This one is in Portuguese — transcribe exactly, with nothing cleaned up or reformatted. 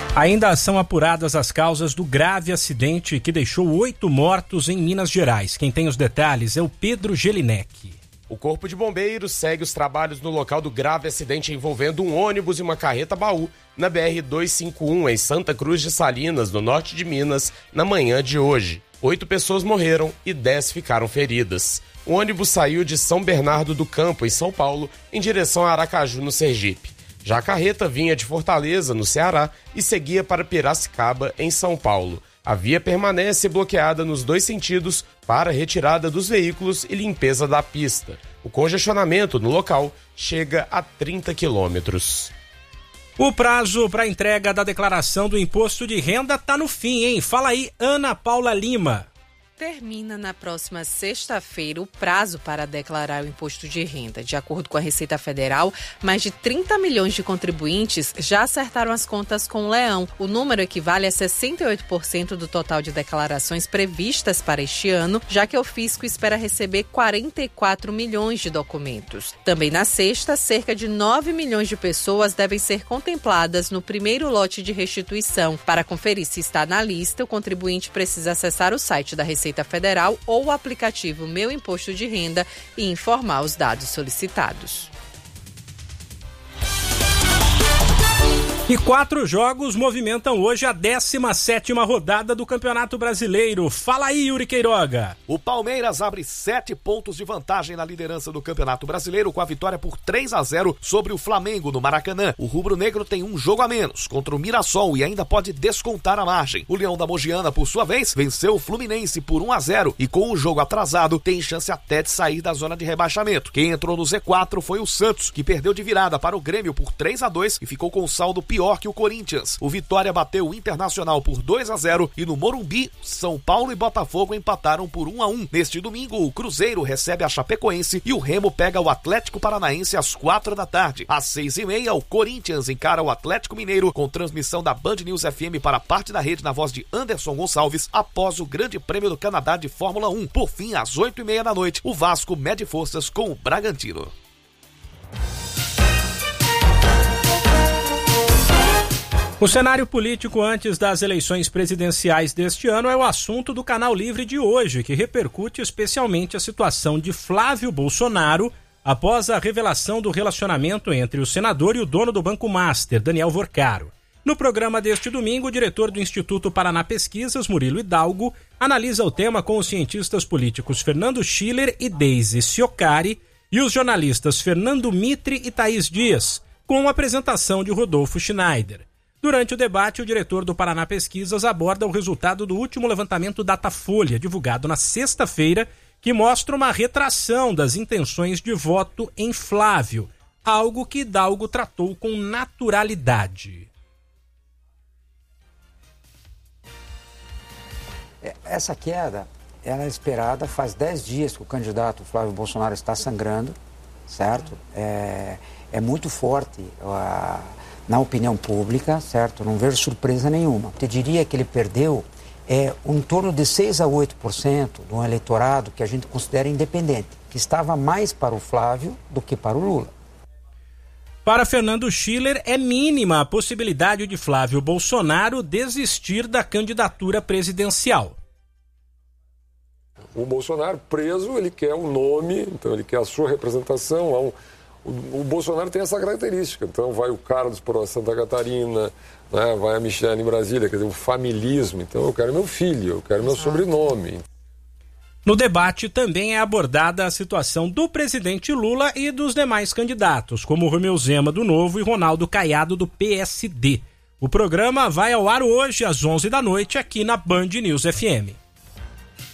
Ainda são apuradas as causas do grave acidente que deixou oito mortos em Minas Gerais. Quem tem os detalhes é o Pedro Gelinek. O Corpo de Bombeiros segue os trabalhos no local do grave acidente envolvendo um ônibus e uma carreta-baú na B R duzentos e cinquenta e um, em Santa Cruz de Salinas, no norte de Minas, na manhã de hoje. Oito pessoas morreram e dez ficaram feridas. O ônibus saiu de São Bernardo do Campo, em São Paulo, em direção a Aracaju, no Sergipe. Já a carreta vinha de Fortaleza, no Ceará, e seguia para Piracicaba, em São Paulo. A via permanece bloqueada nos dois sentidos para retirada dos veículos e limpeza da pista. O congestionamento no local chega a trinta quilômetros. O prazo para entrega da declaração do imposto de renda está no fim, hein? Fala aí, Ana Paula Lima. Termina na próxima sexta-feira o prazo para declarar o imposto de renda. De acordo com a Receita Federal, mais de trinta milhões de contribuintes já acertaram as contas com o leão. O número equivale a sessenta e oito por cento do total de declarações previstas para este ano, já que o fisco espera receber quarenta e quatro milhões de documentos. Também na sexta, cerca de nove milhões de pessoas devem ser contempladas no primeiro lote de restituição. Para conferir se está na lista, o contribuinte precisa acessar o site da Receita Federal ou o aplicativo Meu Imposto de Renda e informar os dados solicitados. E quatro jogos movimentam hoje a décima sétima rodada do Campeonato Brasileiro. Fala aí, Yuri Queiroga. O Palmeiras abre sete pontos de vantagem na liderança do Campeonato Brasileiro com a vitória por três a zero sobre o Flamengo no Maracanã. O rubro-negro tem um jogo a menos contra o Mirassol e ainda pode descontar a margem. O Leão da Mogiana, por sua vez, venceu o Fluminense por um a zero e com o jogo atrasado tem chance até de sair da zona de rebaixamento. Quem entrou no Z quatro foi o Santos, que perdeu de virada para o Grêmio por três a dois e ficou com o saldo pior pior que o Corinthians. O Vitória bateu o Internacional por dois a zero e no Morumbi, São Paulo e Botafogo empataram por um a um. Neste domingo, o Cruzeiro recebe a Chapecoense e o Remo pega o Atlético Paranaense às quatro da tarde. Às seis e meia, o Corinthians encara o Atlético Mineiro com transmissão da Band News F M para parte da rede na voz de Anderson Gonçalves após o Grande Prêmio do Canadá de Fórmula um. Por fim, às oito e meia da noite, o Vasco mede forças com o Bragantino. O cenário político antes das eleições presidenciais deste ano é o assunto do Canal Livre de hoje, que repercute especialmente a situação de Flávio Bolsonaro após a revelação do relacionamento entre o senador e o dono do Banco Master, Daniel Vorcaro. No programa deste domingo, o diretor do Instituto Paraná Pesquisas, Murilo Hidalgo, analisa o tema com os cientistas políticos Fernando Schiller e Deise Ciocari e os jornalistas Fernando Mitre e Thaís Dias, com a apresentação de Rodolfo Schneider. Durante o debate, o diretor do Paraná Pesquisas aborda o resultado do último levantamento Datafolha, divulgado na sexta-feira, que mostra uma retração das intenções de voto em Flávio, algo que Hidalgo tratou com naturalidade. Essa queda era esperada faz dez dias que o candidato Flávio Bolsonaro está sangrando, certo? É, é muito forte a... na opinião pública, certo? Não vejo surpresa nenhuma. Eu diria que ele perdeu é, em torno de seis a oito por cento de um eleitorado que a gente considera independente, que estava mais para o Flávio do que para o Lula. Para Fernando Schiller, é mínima a possibilidade de Flávio Bolsonaro desistir da candidatura presidencial. O Bolsonaro preso, ele quer um nome, então ele quer a sua representação, há um... O, o Bolsonaro tem essa característica, então vai o Carlos para Santa Catarina, né, vai a Michelle em Brasília, quer dizer, o familismo, então eu quero meu filho, eu quero meu Exato. sobrenome. No debate também é abordada a situação do presidente Lula e dos demais candidatos, como Romeu Zema do Novo e Ronaldo Caiado do P S D. O programa vai ao ar hoje às onze da noite aqui na Band News F M.